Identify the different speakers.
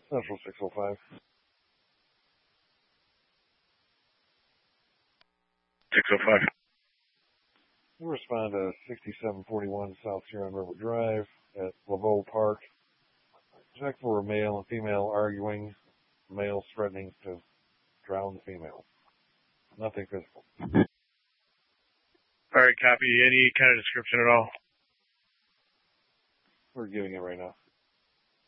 Speaker 1: Central 605.
Speaker 2: 605.
Speaker 1: You respond to 6741 South Huron River Drive at Laveau Park. Check for a male and female arguing. Male threatening to drown the female. Nothing physical.
Speaker 2: All right, copy. Any kind of description at all?
Speaker 1: We're giving it right now.